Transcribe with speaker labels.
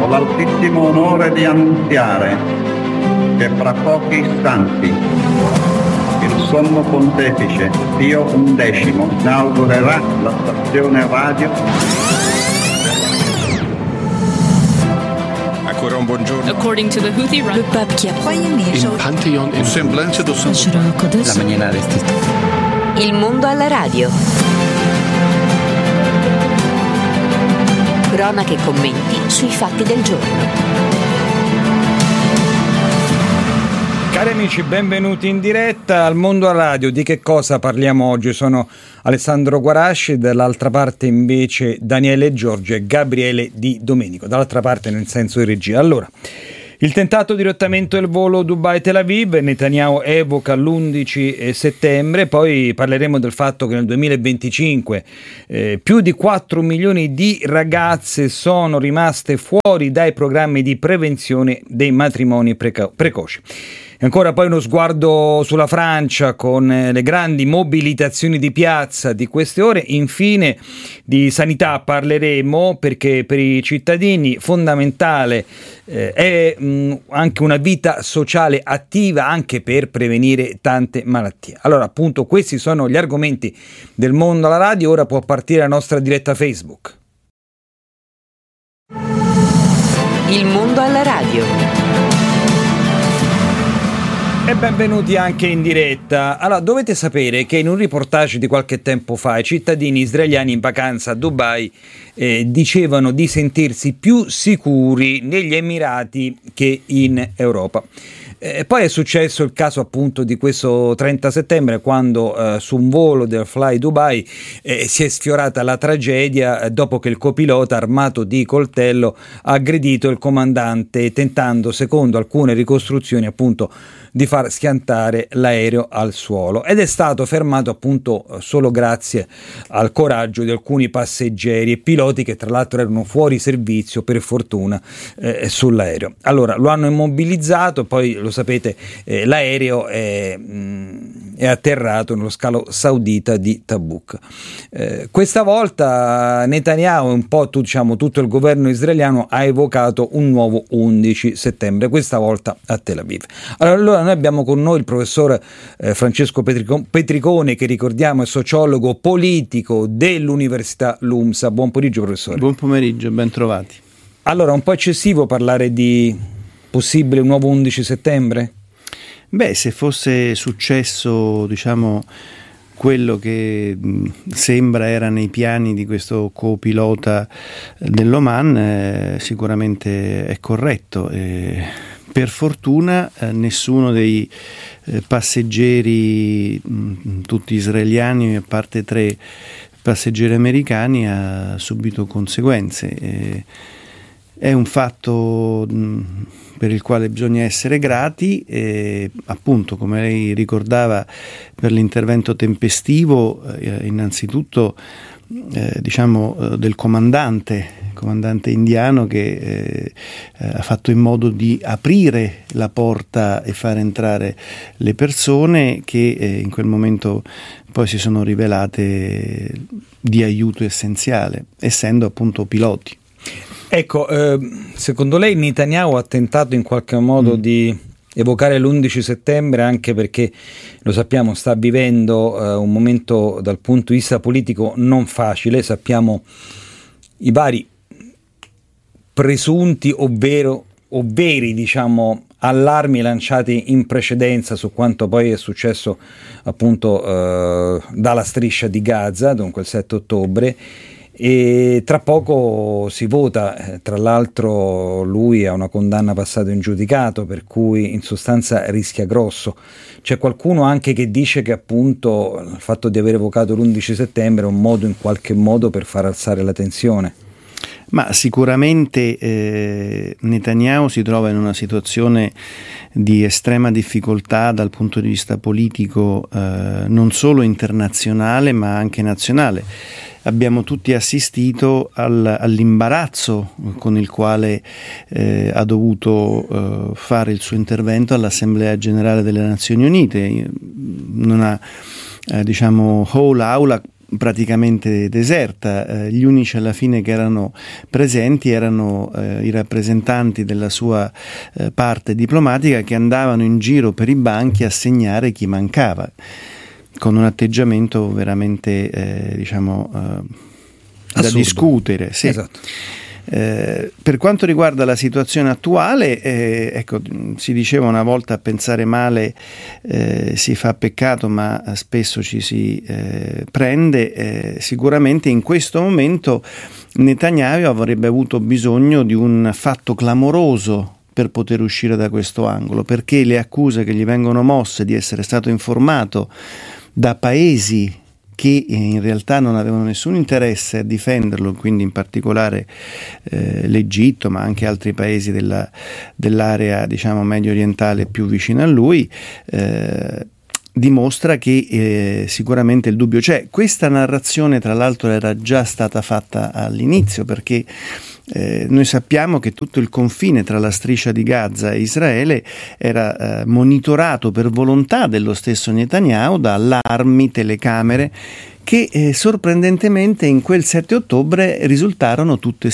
Speaker 1: Ho l'altissimo onore di annunziare che fra pochi istanti il Sommo Pontefice Pio XI inaugurerà la stazione radio.
Speaker 2: Ancora un buongiorno.
Speaker 3: According to the Houthi,
Speaker 4: le pape qui a
Speaker 2: Il Pantheon in semblance do
Speaker 5: La mañana vestita.
Speaker 6: Il mondo alla radio. Cronache e commenti sui fatti del giorno.
Speaker 7: Cari amici, benvenuti in diretta al Mondo alla Radio. Di che cosa parliamo oggi? Sono Alessandro Guarasci, dall'altra parte invece Daniele Giorgio e Gabriele Di Domenico, dall'altra parte nel senso di regia. Allora, il tentato dirottamento del volo Dubai-Tel Aviv, Netanyahu evoca l'11 settembre, poi parleremo del fatto che nel 2025 più di 4 milioni di ragazze sono rimaste fuori dai programmi di prevenzione dei matrimoni precoci. E ancora poi uno sguardo sulla Francia con le grandi mobilitazioni di piazza di queste ore. Infine di sanità parleremo, perché per i cittadini fondamentale è anche una vita sociale attiva, anche per prevenire tante malattie. Allora, appunto, questi sono gli argomenti del Mondo alla Radio. Ora può partire la nostra diretta Facebook.
Speaker 6: Il mondo alla radio.
Speaker 7: E benvenuti anche in diretta. Allora, dovete sapere che in un reportage di qualche tempo fa i cittadini israeliani in vacanza a Dubai dicevano di sentirsi più sicuri negli Emirati che in Europa. Poi è successo il caso appunto di questo 30 settembre, quando su un volo del Fly Dubai si è sfiorata la tragedia dopo che il copilota armato di coltello ha aggredito il comandante, tentando, secondo alcune ricostruzioni, appunto di far schiantare l'aereo al suolo, ed è stato fermato appunto solo grazie al coraggio di alcuni passeggeri e piloti che tra l'altro erano fuori servizio, per fortuna, sull'aereo. Allora lo hanno immobilizzato, poi lo sapete, l'aereo è atterrato nello scalo saudita di Tabuk. Questa volta Netanyahu e un po' tutto il governo israeliano ha evocato un nuovo 11 settembre, questa volta a Tel Aviv. Allora noi abbiamo con noi il professor Francesco Petricone, che ricordiamo è sociologo politico dell'Università LUMSA. Buon pomeriggio, professore.
Speaker 5: Buon pomeriggio, ben trovati.
Speaker 7: Allora, un po' eccessivo parlare di possibile un nuovo 11 settembre?
Speaker 5: Beh, se fosse successo, quello che sembra era nei piani di questo copilota dell'Oman, sicuramente è corretto. Per fortuna nessuno dei passeggeri, tutti israeliani, a parte 3 passeggeri americani, ha subito conseguenze. È un fatto per il quale bisogna essere grati, appunto, come lei ricordava, per l'intervento tempestivo, innanzitutto del comandante indiano, che ha fatto in modo di aprire la porta e far entrare le persone che in quel momento poi si sono rivelate di aiuto essenziale, essendo appunto piloti.
Speaker 7: Ecco, secondo lei Netanyahu ha tentato in qualche modo di evocare l'11 settembre, anche perché, lo sappiamo, sta vivendo un momento dal punto di vista politico non facile. Sappiamo i vari presunti o veri allarmi lanciati in precedenza su quanto poi è successo appunto dalla striscia di Gaza, dunque il 7 ottobre. E tra poco si vota, tra l'altro lui ha una condanna passata in giudicato, per cui in sostanza rischia grosso. C'è qualcuno anche che dice che appunto il fatto di aver evocato l'11 settembre è un modo, in qualche modo, per far alzare la tensione.
Speaker 5: Ma sicuramente Netanyahu si trova in una situazione di estrema difficoltà dal punto di vista politico, non solo internazionale ma anche nazionale. Abbiamo tutti assistito all'imbarazzo con il quale ha dovuto fare il suo intervento all'Assemblea Generale delle Nazioni Unite, in una whole aula praticamente deserta. Gli unici alla fine che erano presenti erano i rappresentanti della sua parte diplomatica, che andavano in giro per i banchi a segnare chi mancava, con un atteggiamento veramente da discutere. Sì.
Speaker 7: Esatto.
Speaker 5: Per quanto riguarda la situazione attuale, si diceva una volta: a pensare male si fa peccato, ma spesso ci si prende. Sicuramente in questo momento Netanyahu avrebbe avuto bisogno di un fatto clamoroso per poter uscire da questo angolo, perché le accuse che gli vengono mosse di essere stato informato da paesi che in realtà non avevano nessun interesse a difenderlo, quindi in particolare l'Egitto, ma anche altri paesi dell'area medio orientale più vicina a lui, dimostra che sicuramente il dubbio c'è. Questa narrazione tra l'altro era già stata fatta all'inizio, perché noi sappiamo che tutto il confine tra la striscia di Gaza e Israele era monitorato per volontà dello stesso Netanyahu da allarmi, telecamere, che sorprendentemente in quel 7 ottobre risultarono tutte